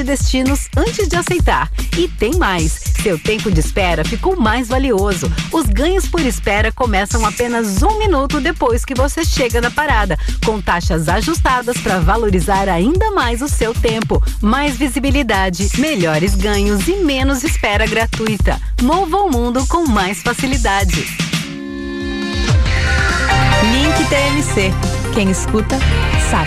destinos antes de aceitar. E tem mais, seu tempo de espera ficou mais valioso. Os ganhos por espera começam apenas 1 minuto depois que você chega na parada, com taxas ajustadas para valorizar ainda mais o seu tempo. Mais visibilidade, melhores ganhos e menos espera gratuita. Mova o mundo com mais facilidade. Link TMC. Quem escuta, sabe.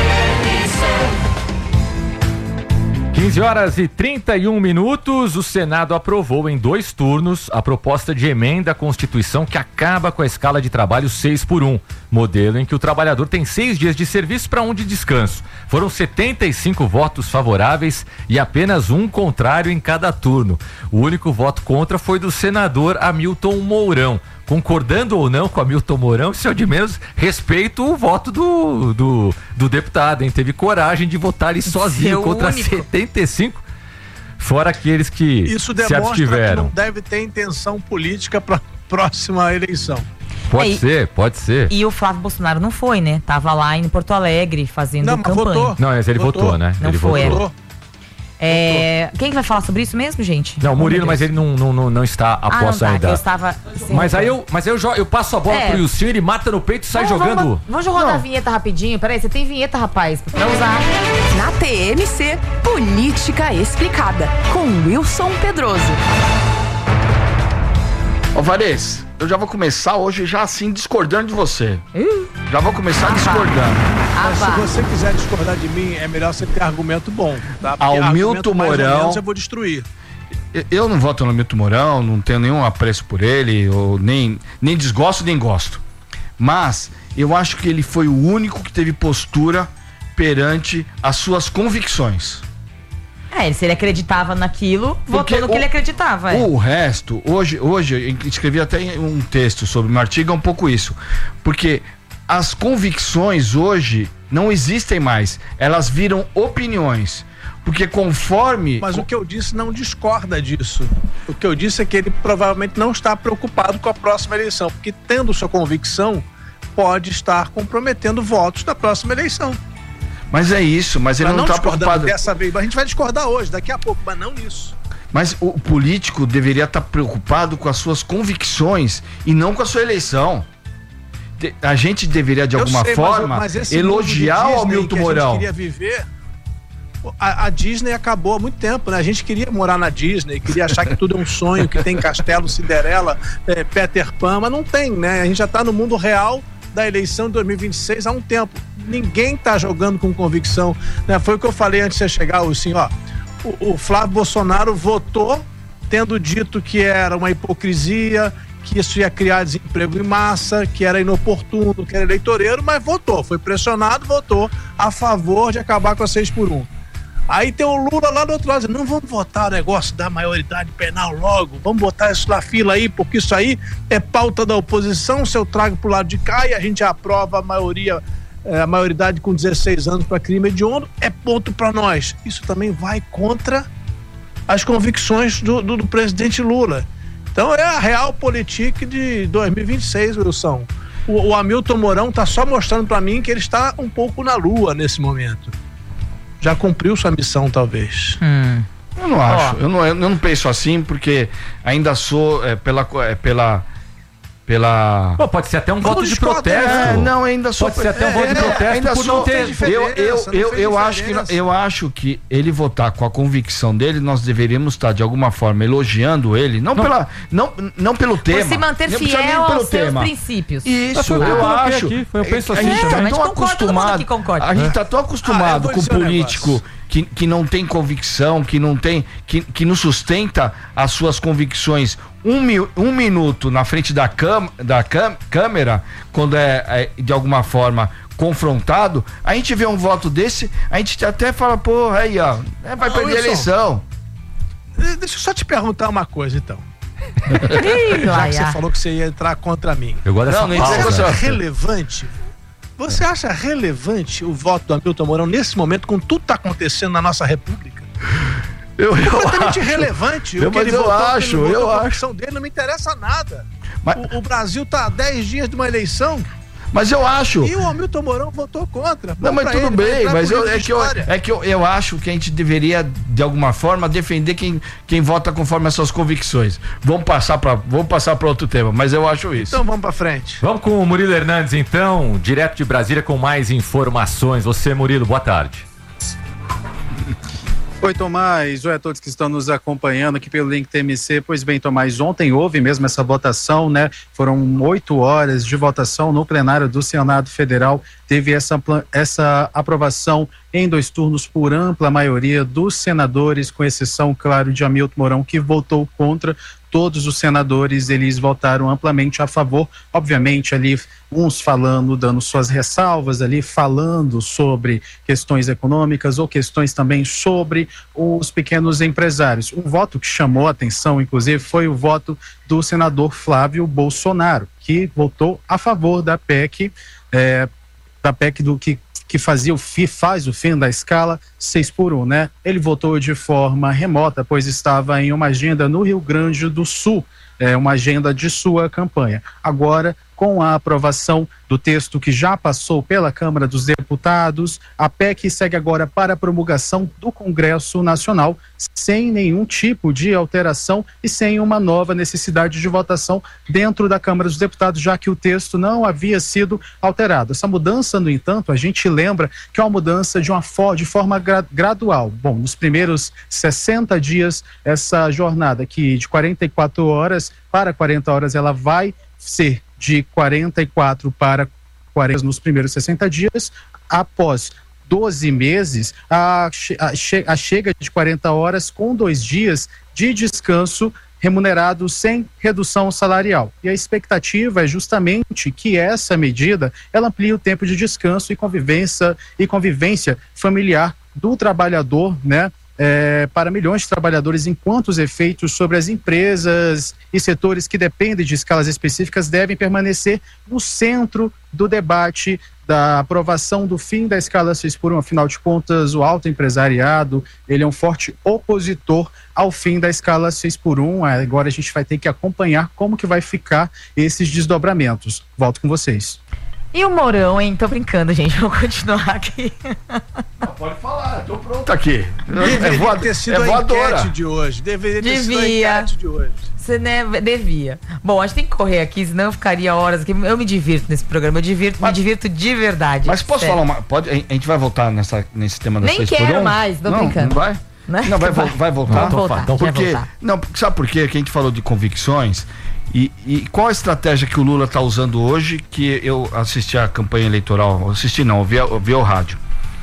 15h31, o Senado aprovou em 2 turnos a proposta de emenda à Constituição que acaba com a escala de trabalho 6x1, modelo em que o trabalhador tem 6 dias de serviço para 1 de descanso. Foram 75 votos favoráveis e apenas 1 contrário em cada turno. O único voto contra foi do senador Hamilton Mourão. Concordando ou não com Hamilton Mourão, isso é o de menos, respeito o voto do deputado, hein? Teve coragem de votar ali sozinho contra único. 75, fora aqueles que isso se abstiveram. Isso demonstra que não deve ter intenção política para a próxima eleição. Pode ser. E o Flávio Bolsonaro não foi, né? Tava lá em Porto Alegre fazendo campanha. Votou. Não, mas ele votou, né? Não ele foi, votou. Quem que vai falar sobre isso mesmo, gente? Não, Murilo, mas ele não está a posse ainda. Eu estava mas aí eu passo a bola pro Wilson, ele mata no peito e sai jogando. Vamos rodar a vinheta rapidinho. Peraí, você tem vinheta, rapaz, pra usar. Na TMC, Política Explicada, com Wilson Pedroso. Ô Varese, eu já vou começar hoje já assim discordando de você. Já vou começar discordando. Mas se você quiser discordar de mim, é melhor você ter argumento bom, tá? Hamilton Mourão, eu vou destruir. Eu não voto no Hamilton Mourão, não tenho nenhum apreço por ele, ou nem desgosto nem gosto. Mas eu acho que ele foi o único que teve postura perante as suas convicções. Se ele acreditava naquilo, votou no que ele acreditava. O resto, hoje eu escrevi até um texto sobre um artigo, é um pouco isso. Porque as convicções hoje não existem mais, elas viram opiniões. Porque conforme... Mas o que eu disse não discorda disso. O que eu disse é que ele provavelmente não está preocupado com a próxima eleição, porque tendo sua convicção, pode estar comprometendo votos da próxima eleição. Mas é isso, mas ele não está preocupado. Dessa vez, a gente vai discordar hoje, daqui a pouco, mas não nisso. Mas o político deveria estar preocupado com as suas convicções e não com a sua eleição. A gente deveria, de alguma forma, elogiar o Hamilton Mourão. Queria viver. A Disney acabou há muito tempo, né? A gente queria morar na Disney, queria achar que tudo é um sonho, que tem Castelo, Cinderela, Peter Pan, mas não tem, né? A gente já está no mundo real da eleição de 2026 há um tempo. Ninguém está jogando com convicção, né? Foi o que eu falei antes de você chegar, assim, ó. O Flávio Bolsonaro votou tendo dito que era uma hipocrisia, que isso ia criar desemprego em massa, que era inoportuno, que era eleitoreiro, mas votou, foi pressionado, votou a favor de acabar com a 6x1. Aí tem o Lula lá do outro lado dizendo, não vamos votar o negócio da maioridade penal logo, vamos botar isso na fila aí, porque isso aí é pauta da oposição, se eu trago pro lado de cá e a gente aprova a maioridade com 16 anos para crime hediondo, é ponto para nós. Isso também vai contra as convicções do presidente Lula. Então é a realpolitik de 2026, Wilson. O Hamilton Mourão está só mostrando para mim que ele está um pouco na lua nesse momento. Já cumpriu sua missão, talvez. Eu não acho. Eu não penso assim, porque ainda sou pela... Pô, pode ser até um voto de protesto. Não, ainda só pode ser até um voto de protesto ainda por não ter. Eu acho que ele votar com a convicção dele, nós deveríamos estar de alguma forma elogiando ele, não pelo tema. Por se manter fiel aos seus princípios. Isso, eu acho. Eu penso assim. A gente tá tão acostumado. A gente tá tão acostumado com o político que não tem convicção, que não que não sustenta as suas convicções um minuto na frente da câmera, quando é de alguma forma confrontado, a gente vê um voto desse, a gente até fala, porra, aí ó, vai perder a eleição. Deixa eu só te perguntar uma coisa, então. Já que você falou que você ia entrar contra mim. Eu gosto dessa pausa. Você acha relevante? Você acha relevante o voto do Hamilton Mourão nesse momento, com tudo que está acontecendo na nossa república? Completamente irrelevante. O que ele votou, a convicção dele não me interessa nada. O Brasil está há 10 dias de uma eleição. Mas eu acho... E o Hamilton Mourão votou contra. Não, mas tudo bem, mas eu acho que a gente deveria, de alguma forma, defender quem vota conforme as suas convicções. Vamos passar para outro tema, mas eu acho isso. Então vamos para frente. Vamos com o Murilo Hernandes, então, direto de Brasília com mais informações. Você, Murilo, boa tarde. Oi, Tomás. Oi a todos que estão nos acompanhando aqui pelo Link TMC. Pois bem, Tomás, ontem houve mesmo essa votação, né? Foram 8 horas de votação no plenário do Senado Federal. Teve essa aprovação em 2 turnos por ampla maioria dos senadores, com exceção, claro, de Hamilton Mourão, que votou contra. Todos os senadores, eles votaram amplamente a favor, obviamente ali uns falando, dando suas ressalvas ali, falando sobre questões econômicas ou questões também sobre os pequenos empresários. Um voto que chamou a atenção, inclusive, foi o voto do senador Flávio Bolsonaro, que votou a favor da PEC, que faz o fim da escala 6x1, né? Ele votou de forma remota, pois estava em uma agenda no Rio Grande do Sul, uma agenda de sua campanha. Agora, com a aprovação do texto que já passou pela Câmara dos Deputados, a PEC segue agora para a promulgação do Congresso Nacional, sem nenhum tipo de alteração e sem uma nova necessidade de votação dentro da Câmara dos Deputados, já que o texto não havia sido alterado. Essa mudança, no entanto, a gente lembra que é uma mudança de forma gradual. Bom, nos primeiros 60 dias, essa jornada aqui de 44 horas para 40 horas, ela vai ser de 44 para 40 nos primeiros 60 dias. Após 12 meses, a chega de 40 horas com 2 dias de descanso remunerado sem redução salarial. E a expectativa é justamente que essa medida ela amplie o tempo de descanso e convivência familiar do trabalhador, né? Para milhões de trabalhadores, enquanto os efeitos sobre as empresas e setores que dependem de escalas específicas devem permanecer no centro do debate da aprovação do fim da escala 6x1. Afinal de contas, o alto empresariado, ele é um forte opositor ao fim da escala 6x1. Agora a gente vai ter que acompanhar como que vai ficar esses desdobramentos. Volto com vocês. E o Mourão, hein? Tô brincando, gente. Vou continuar aqui. Não, pode falar, tô pronto aqui. Deveria ter sido a enquete de hoje. Deveria ter sido a enquete de hoje. Você, né, devia. Bom, a gente tem que correr aqui, senão eu ficaria horas aqui. Eu me divirto nesse programa, me divirto de verdade. Mas posso falar uma... A gente vai voltar nesse tema da 6x1? Nem quero mais, tô brincando. Não vai? Não, vai voltar? Vamos voltar. Porque, não, sabe por quê? Que a gente falou de convicções. E qual a estratégia que o Lula está usando hoje, que eu assisti a campanha eleitoral, vi o rádio.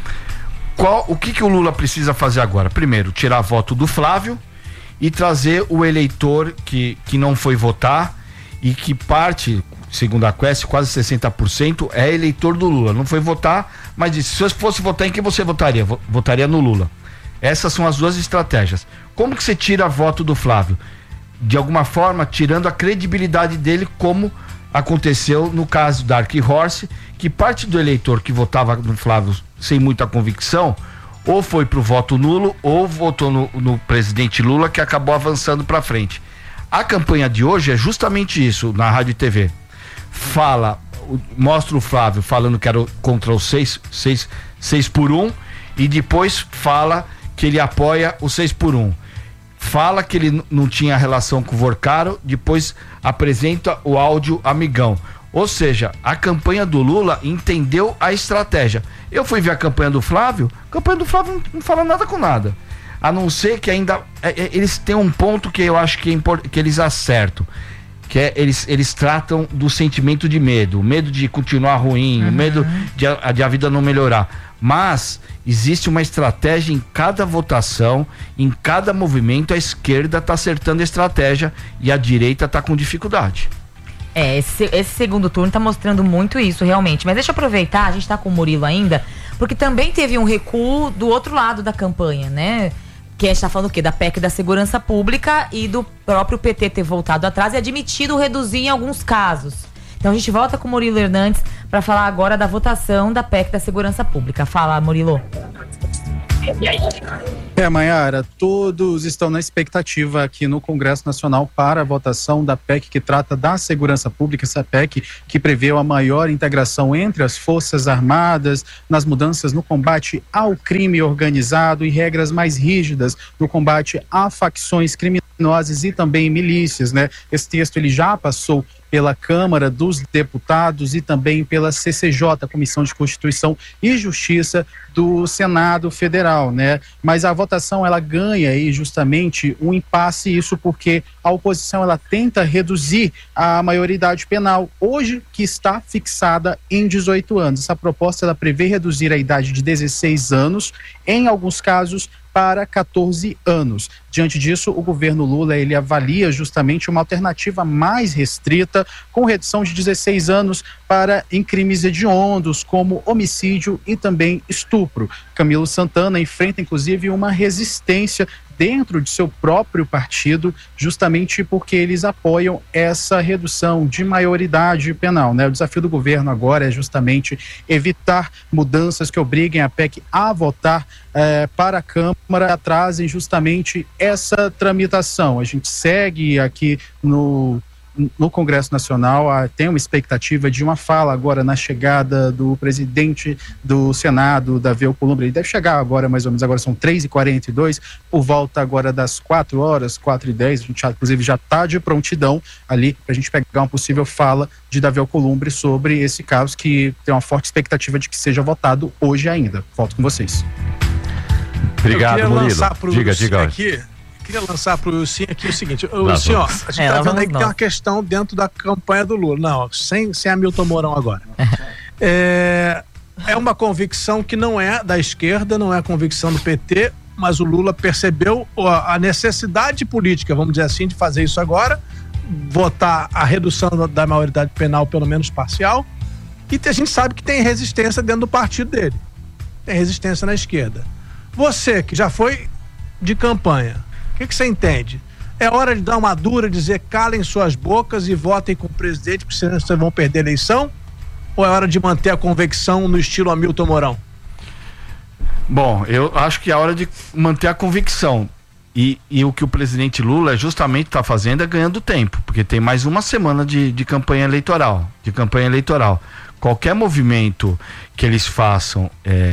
O que o Lula precisa fazer agora? Primeiro, tirar voto do Flávio e trazer o eleitor que não foi votar e que parte, segundo a Quest, quase 60% é eleitor do Lula. Não foi votar, mas disse, se eu fosse votar, em quem você votaria? Votaria no Lula. Essas são as 2 estratégias. Como que você tira voto do Flávio? De alguma forma, tirando a credibilidade dele, como aconteceu no caso da Dark Horse, que parte do eleitor que votava no Flávio sem muita convicção, ou foi pro voto nulo, ou votou no presidente Lula, que acabou avançando para frente. A campanha de hoje é justamente isso, na Rádio e TV. Mostra o Flávio falando que era contra o 6x1, e depois fala que ele apoia o 6x1. Fala que ele não tinha relação com o Vorcaro, depois apresenta o áudio amigão. Ou seja, a campanha do Lula entendeu a estratégia. Eu fui ver a campanha do Flávio não fala nada com nada. A não ser que ainda... eles têm um ponto que eu acho que eles acertam. Que é, eles tratam do sentimento de medo. O medo de continuar ruim, o medo de a vida não melhorar. Mas existe uma estratégia em cada votação, em cada movimento. A esquerda está acertando a estratégia e a direita está com dificuldade. Esse segundo turno está mostrando muito isso, realmente. Mas deixa eu aproveitar, a gente está com o Murilo ainda, porque também teve um recuo do outro lado da campanha, né? Que a gente está falando o quê? Da PEC da segurança pública e do próprio PT ter voltado atrás e admitido reduzir em alguns casos. Então a gente volta com o Murilo Hernandes para falar agora da votação da PEC da segurança pública. Fala, Murilo. Maiara, todos estão na expectativa aqui no Congresso Nacional para a votação da PEC que trata da segurança pública, essa PEC que prevê a maior integração entre as Forças Armadas, nas mudanças no combate ao crime organizado e regras mais rígidas no combate a facções criminosas e também milícias, né? Esse texto ele já passou pela Câmara dos Deputados e também pela CCJ, Comissão de Constituição e Justiça do Senado Federal, né? Mas a votação ela ganha aí justamente um impasse, isso porque a oposição ela tenta reduzir a maioridade penal, hoje que está fixada em 18 anos. Essa proposta ela prevê reduzir a idade de 16 anos, em alguns casos para 14 anos. Diante disso, o governo Lula ele avalia justamente uma alternativa mais restrita, com redução de 16 anos em crimes hediondos, como homicídio e também estupro. Camilo Santana enfrenta, inclusive, uma resistência dentro de seu próprio partido, justamente porque eles apoiam essa redução de maioridade penal, né? O desafio do governo agora é justamente evitar mudanças que obriguem a PEC a votar para a Câmara, trazem justamente essa tramitação. A gente segue aqui no Congresso Nacional, tem uma expectativa de uma fala agora na chegada do presidente do Senado, Davi Alcolumbre. Ele deve chegar agora, mais ou menos, agora são 3h42, por volta agora das 4h, 4h10, a gente inclusive já está de prontidão ali para a gente pegar uma possível fala de Davi Alcolumbre sobre esse caso, que tem uma forte expectativa de que seja votado hoje ainda. Volto com vocês. Obrigado, Murilo. Diga. Queria lançar para o Wilson aqui o seguinte, Wilson, a gente está vendo aí que tem uma questão dentro da campanha do Lula. Não, sem Hamilton Mourão agora. É uma convicção que não é da esquerda, não é a convicção do PT, mas o Lula percebeu a necessidade política, vamos dizer assim, de fazer isso agora, votar a redução da maioridade penal, pelo menos parcial, e a gente sabe que tem resistência dentro do partido dele. Tem resistência na esquerda. Você, que já foi de campanha, o que você entende? É hora de dar uma dura, dizer calem suas bocas e votem com o presidente, porque senão vocês vão perder a eleição? Ou é hora de manter a convicção no estilo Hamilton Mourão? Bom, eu acho que é hora de manter a convicção. E o que o presidente Lula justamente está fazendo é ganhando tempo, porque tem mais uma semana de campanha eleitoral. Qualquer movimento que eles façam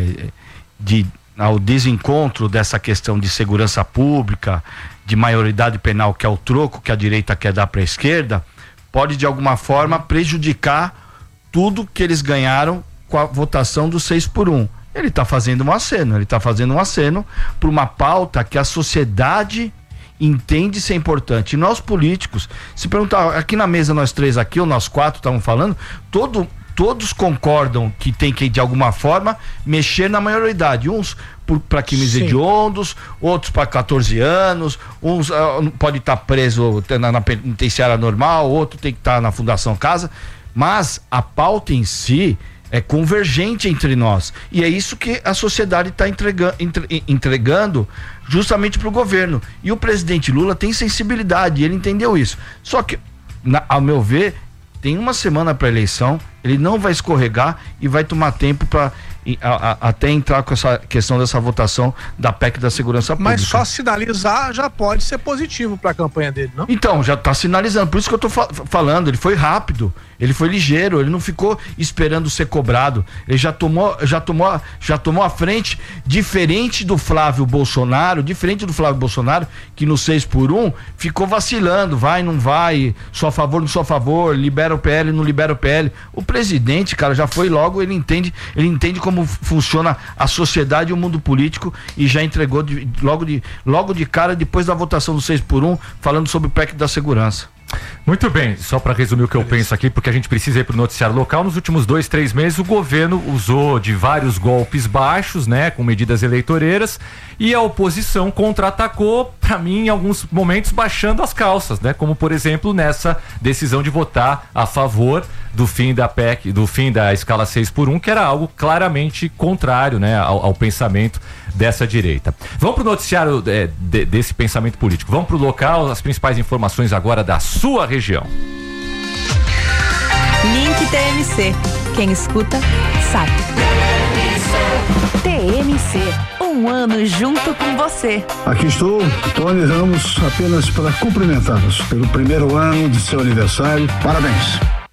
ao desencontro dessa questão de segurança pública, de maioridade penal, que é o troco que a direita quer dar para a esquerda, pode de alguma forma prejudicar tudo que eles ganharam com a votação do 6x1. Ele está fazendo um aceno para uma pauta que a sociedade entende ser importante. E nós políticos, se perguntar, aqui na mesa nós três aqui, ou nós quatro estavam falando, todos concordam que tem que, de alguma forma, mexer na maioridade. Uns para crimes hediondos, outros para 14 anos, uns pode estar preso na penitenciária normal, outro tem que estar na Fundação Casa, mas a pauta em si é convergente entre nós. E é isso que a sociedade está entregando justamente para o governo. E o presidente Lula tem sensibilidade, ele entendeu isso. Só que, ao meu ver, tem uma semana para a eleição, ele não vai escorregar e vai tomar tempo para até entrar com essa questão dessa votação da PEC da segurança pública. Mas só sinalizar já pode ser positivo para a campanha dele, não? Então, já está sinalizando, por isso que eu estou falando, ele foi rápido, ele foi ligeiro, ele não ficou esperando ser cobrado, ele já tomou a frente, diferente do Flávio Bolsonaro, que no 6x1 ficou vacilando, vai, não vai, sou a favor, não sou a favor, libera o PL, não libera o PL. O presidente, cara, já foi logo, ele entende como funciona a sociedade e o mundo político e já entregou logo de cara, depois da votação do 6x1, falando sobre o PEC da segurança. Muito bem, só para resumir o que eu penso aqui, porque a gente precisa ir para o noticiário local. Nos últimos 2-3 meses o governo usou de vários golpes baixos, né, com medidas eleitoreiras, e a oposição contra-atacou, para mim, em alguns momentos baixando as calças, né, como por exemplo nessa decisão de votar a favor do fim da PEC, do fim da escala 6x1, que era algo claramente contrário, né, ao pensamento dessa direita. Vamos para o noticiário desse pensamento político. Vamos para o local, as principais informações agora da sua região. Link TMC. Quem escuta, sabe. TMC, um ano junto com você. Aqui estou, Tony Ramos, apenas para cumprimentá-los pelo primeiro ano de seu aniversário. Parabéns.